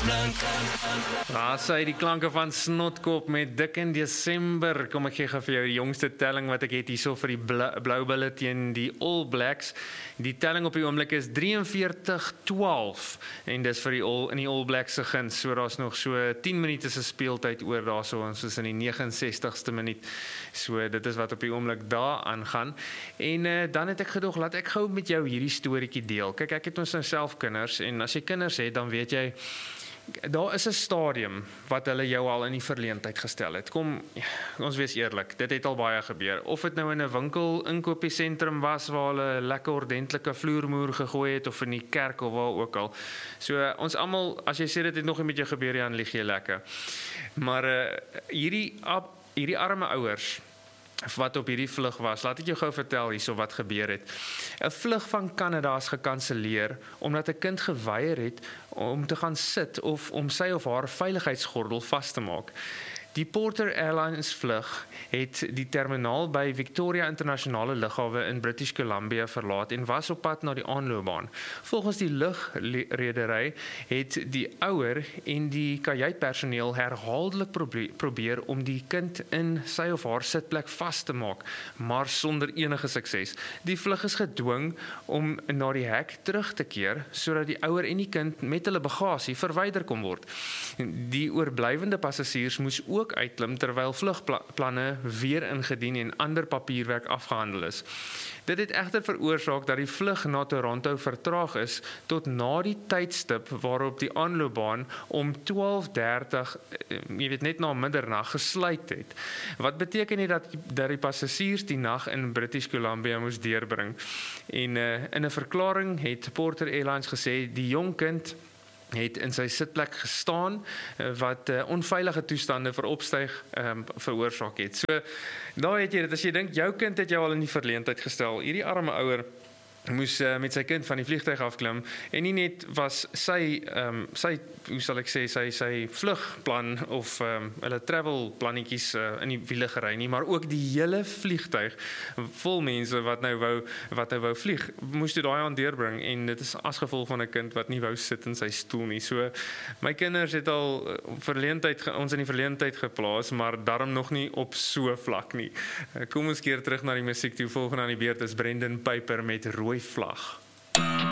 Daar sê die klanke van Snotkop met Dik in Desember. Kom ek gee vir jou die jongste telling wat ek het hierso vir die Blou Bulle teen die All Blacks. Die telling op die oomblik is 43-12 en dis vir in die All Blacks se guns. So daar's nog so 10 minute se speeltyd oor daarso, ons is in die 69ste minuut. So dit is wat op die oomblik daar aangaan. En dan het ek gedog, laat ek gou met jou hierdie storieetjie deel. Kyk, ek het ons nou self kinders en as jy kinders het, dan weet jy daar is 'n stadium wat hulle jou al in die verleentheid gestel het. Kom, ons wees eerlik, dit het al baie gebeur. Of dit nou in 'n winkel inkopiesentrum was waar hulle lekker ordentlike vloermoer gegooi het of in die kerk of waar ook al. So ons almal, as jy sê dit het nog nie met jou gebeur, dan lieg jy lekker. Maar hierdie arme ouers wat op hierdie vlug was, laat ek jou gou vertel hierso wat gebeur het. 'n Vlug van Kanada is gekanselleer omdat 'n kind geweier het om te gaan sit of om sy of haar veiligheidsgordel vas te maak. Die Porter Airlines vlug het die terminaal by Victoria Internasionale Lughawe in British Columbia verlaat en was op pad na die aanloopbaan. Volgens die lugredery het die ouer en die kajuitpersoneel herhaaldelik probeer om die kind in sy of haar sitplek vas te maak, maar sonder enige sukses. Die vlug is gedwing om na die hek terug te keer sodat die ouer en die kind met hulle bagasie verwyder kon word. Die oorblywende passasiers moes ook uitklim terwyl vlugplanne weer ingedien en ander papierwerk afgehandel is. Dit het egter veroorsaak dat die vlug na Toronto vertraag is tot na die tydstip waarop die aanloopbaan om 12:30, jy weet net na middernag gesluit het. Wat beteken dit dat die passasiers die nag in British Columbia moes deurbring. En in 'n verklaring het Porter Airlines gesê die jong kind het in sy sitplek gestaan wat onveilige toestande vir opstyg veroorsaak het. So, daar weet jy dit, as jy dink, jou kind het jou al in die verleentheid gestel, hierdie arme ouer moes met sy kind van die vliegtuig afklim en nie net was sy hoe sal ek sê, sy vlugplan of hulle travel plannetjies in die wiele gery nie, maar ook die hele vliegtuig vol mense wat nou wou vlieg, moes dit daai aan deurbring en dit is as gevolg van 'n kind wat nie wou sit in sy stoel nie. So my kinders het al ons in die verleentheid geplaas, maar daarom nog nie op so vlak nie. Kom ons keer terug na die musiek toe. Volgende aan die beurt is Brendan Piper met Rooi Vlag.